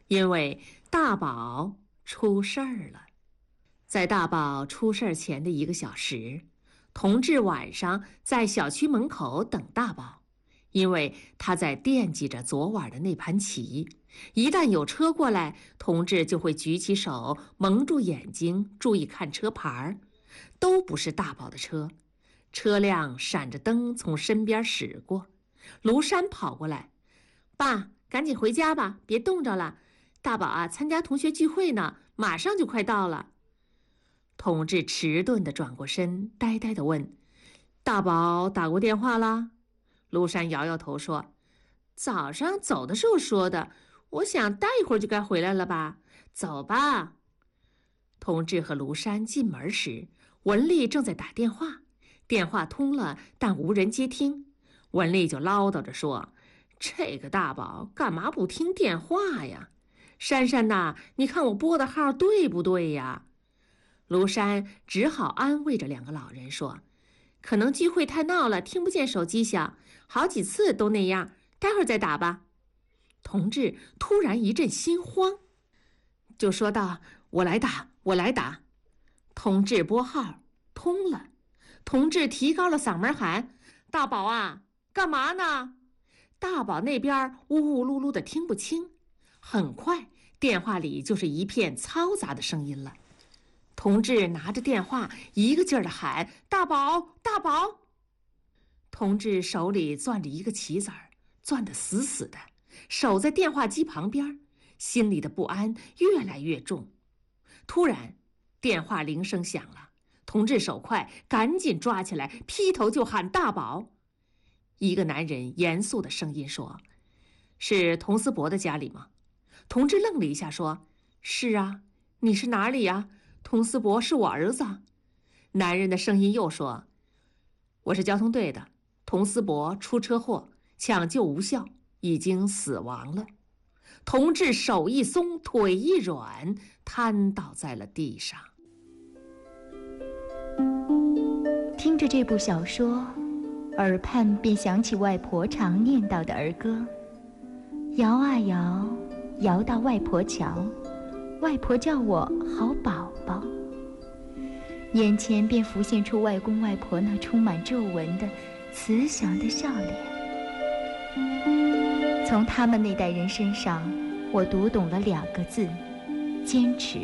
因为大宝出事儿了。在大宝出事儿前的1个小时，同志晚上在小区门口等大宝，因为他在惦记着昨晚的那盘棋。一旦有车过来，同志就会举起手，蒙住眼睛，注意看车牌，都不是大宝的车。车辆闪着灯从身边驶过，庐山跑过来：“爸，赶紧回家吧，别冻着了。大宝啊，参加同学聚会呢，马上就快到了。”同志迟钝地转过身，呆呆地问：“大宝打过电话啦？”庐山摇摇头说：“早上走的时候说的，我想待一会儿就该回来了吧。走吧。”同志和庐山进门时，文丽正在打电话，电话通了，但无人接听。文丽就唠叨着说：“这个大宝干嘛不听电话呀？珊珊呐，你看我拨的号对不对呀？”庐山只好安慰着2个老人说：“可能聚会太闹了，听不见手机响，好几次都那样，待会儿再打吧。”同志突然一阵心慌，就说道：“我来打，我来打。”同志拨号通了，同志提高了嗓门喊：“大宝啊，干嘛呢？”大宝那边呜呜噜噜的听不清，很快电话里就是一片嘈杂的声音了。同志拿着电话一个劲儿地喊：“大宝，大宝！”同志手里攥着一个棋子儿，攥得死死的，手在电话机旁边，心里的不安越来越重。突然电话铃声响了，同志手快，赶紧抓起来，劈头就喊：“大宝！”一个男人严肃的声音说：“是童思博的家里吗？”同志愣了一下说：“是啊，你是哪里呀？童思博是我儿子。”男人的声音又说：“我是交通队的，童思博出车祸，抢救无效，已经死亡了。”同志手一松，腿一软，瘫倒在了地上。 听着这部小说，耳畔便想起外婆常念叨的儿歌：“摇啊摇，摇到外婆桥，外婆叫我好宝宝。”眼前便浮现出外公外婆那充满皱纹的慈祥的笑脸。从他们那代人身上，我读懂了2个字：坚持。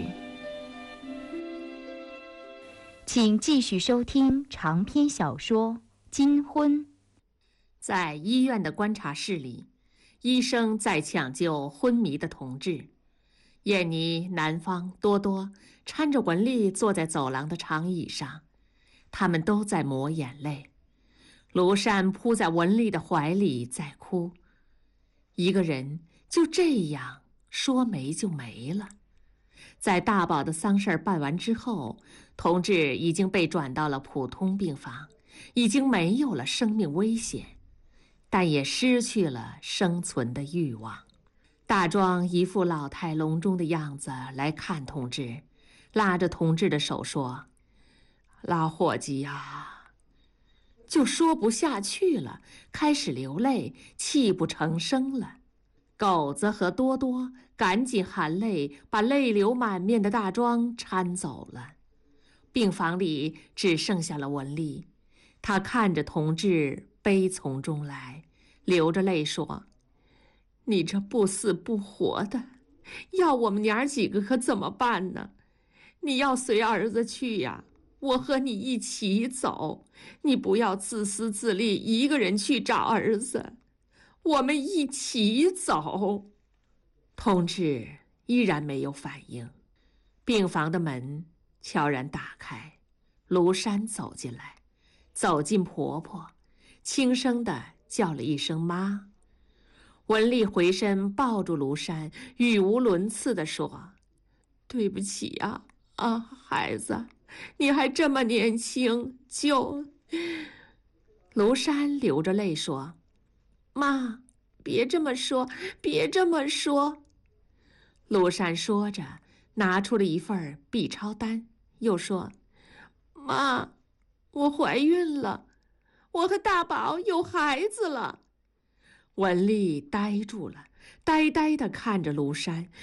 请继续收听长篇小说《金婚》。 在医院的观察室里，医生在抢救昏迷的同志。燕妮、南方、多多搀着文丽坐在走廊的长椅上，他们都在抹眼泪。庐山扑在文丽的怀里在哭。一个人就这样说没就没了。在大宝的丧事办完之后，同志已经被转到了普通病房，已经没有了生命危险，但也失去了生存的欲望。大庄一副老态龙钟的样子来看同志，拉着同志的手说：“老伙计呀！”就说不下去了，开始流泪，泣不成声了。狗子和多多赶紧含泪把泪流满面的大庄搀走了。病房里只剩下了文丽，她看着同志悲从中来，流着泪说：“你这不死不活的，要我们娘几个可怎么办呢？你要随儿子去呀，我和你一起走，你不要自私自利，一个人去找儿子，我们一起走。”同志依然没有反应。病房的门悄然打开，庐山走进来，走近婆婆，轻声地叫了一声妈。文丽回身抱住庐山，语无伦次地说：“对不起呀，孩子，你还这么年轻就……”庐山流着泪说：“妈，别这么说，别这么说。”庐山说着，拿出了一份 B 超单，又说：“妈，我怀孕了，我和大宝有孩子了。”文丽呆住了，呆呆地看着庐山，